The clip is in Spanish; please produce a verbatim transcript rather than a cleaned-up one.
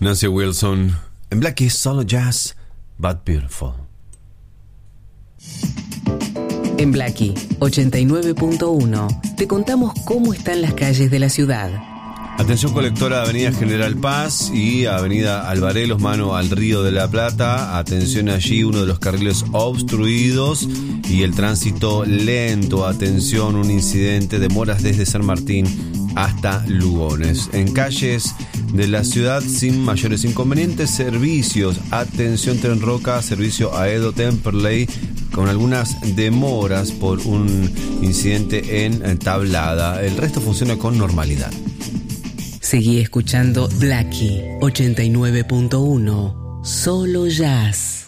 Nancy Wilson. En Blackie, solo jazz, but beautiful. En Blackie ochenta y nueve punto uno te contamos cómo están las calles de la ciudad. Atención colectora, Avenida General Paz y Avenida Alvarelos, mano al Río de la Plata. Atención allí, uno de los carriles obstruidos y el tránsito lento. Atención, un incidente, demoras desde San Martín hasta Lugones. En calles de la ciudad sin mayores inconvenientes, servicios. Atención, Tren Roca, servicio Aedo Temperley, con algunas demoras por un incidente en Tablada. El resto funciona con normalidad. Seguí escuchando Blackie ochenta y nueve punto uno, solo jazz.